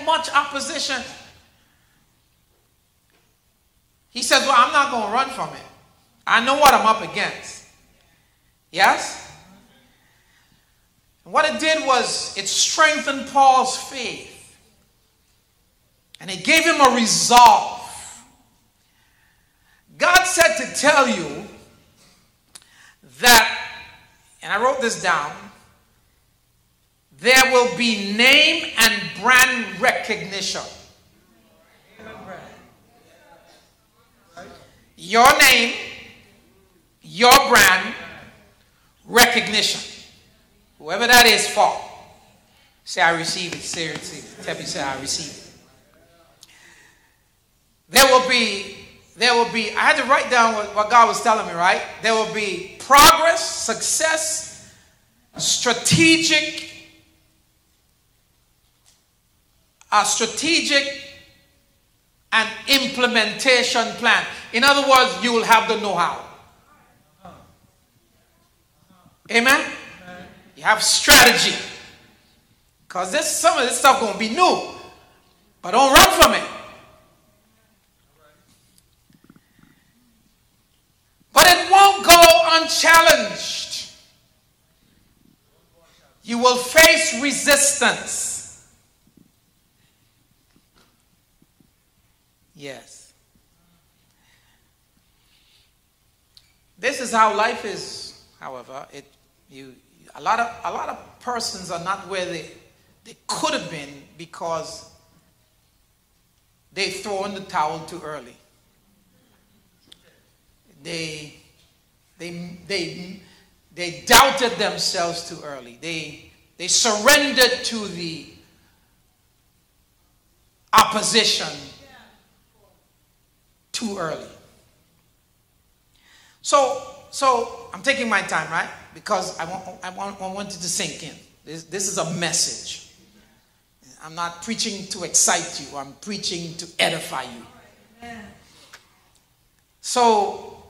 much opposition. He says, well, I'm not going to run from it. I know what I'm up against. Yes? And what it did was it strengthened Paul's faith. And it gave him a resolve. God said to tell you that, and I wrote this down, there will be name and brand recognition. Your name, your brand, recognition. Whoever that is for. Say, I receive it. Say, tell me, say, I receive it. There will be, I had to write down what God was telling me, right? There will be progress, success, strategic and implementation plan. In other words, you will have the know-how. Amen? You have strategy. Because some of this stuff going to be new. But don't run from it. But it won't go unchallenged. You will face resistance. Yes. This is how life is, however. A lot of persons are not where they could have been because they throw in the towel too early. They doubted themselves too early. They surrendered to the opposition too early. So I'm taking my time, right? Because I want it to sink in. This is a message. I'm not preaching to excite you. I'm preaching to edify you. So,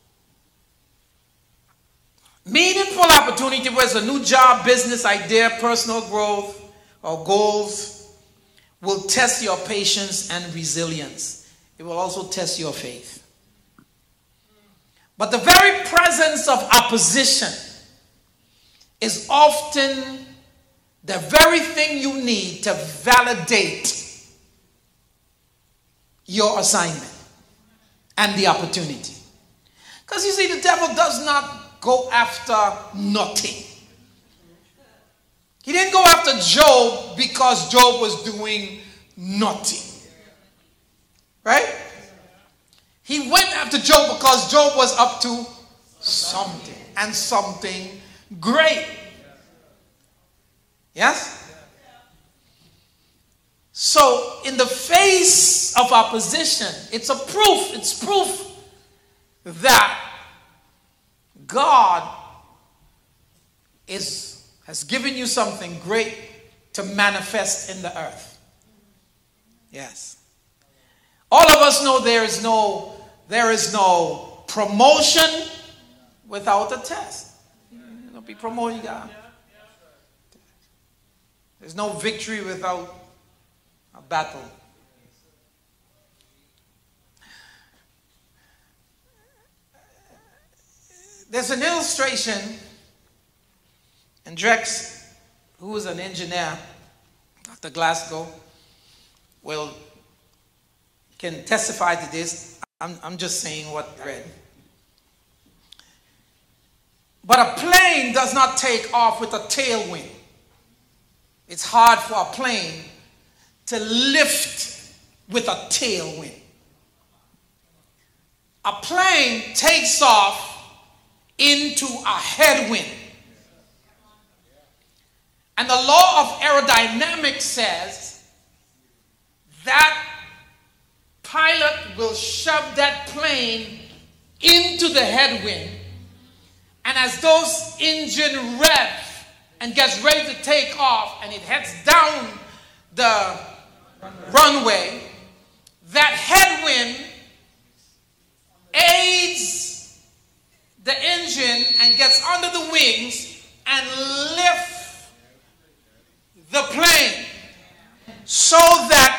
meaningful opportunity, whether it's a new job, business idea, personal growth, or goals, will test your patience and resilience. It will also test your faith. But the very presence of opposition is often the very thing you need to validate your assignment and the opportunity. Because you see, the devil does not go after nothing. He didn't go after Job because Job was doing nothing. Right? He went after Job because Job was up to something, and something great. Yes? So, in the face of opposition, it's proof that God has given you something great to manifest in the earth. Yes. All of us know there is no promotion without a test. Don't be promoting God. There's no victory without a battle. There's an illustration, and Drex, who is an engineer, Dr. Glasgow, can testify to this. I'm just saying what I read. But a plane does not take off with a tailwind. It's hard for a plane to lift with a tailwind. A plane takes off into a headwind. And the law of aerodynamics says that pilot will shove that plane into the headwind, and as those engine rev and gets ready to take off and it heads down the runway, that headwind aids the engine and gets under the wings and lifts the plane. so that